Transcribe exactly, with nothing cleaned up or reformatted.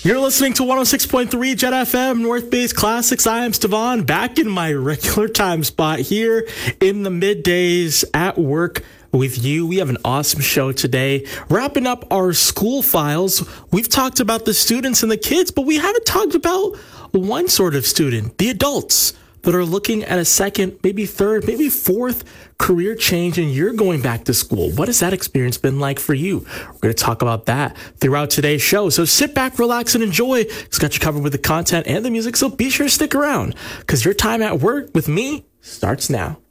You're listening to one oh six point three Jet F M, North Base Classics. I am Stevan, back in my regular time spot here in the middays at work with you. We have an awesome show today. Wrapping up our school files, we've talked about the students and the kids, but we haven't talked about one sort of student, the adults that are looking at a second, maybe third, maybe fourth career change, and you're going back to school. What has that experience been like for you? We're going to talk about that throughout today's show. So sit back, relax, and enjoy. It's got you covered with the content and the music, so be sure to stick around because your time at work with me starts now.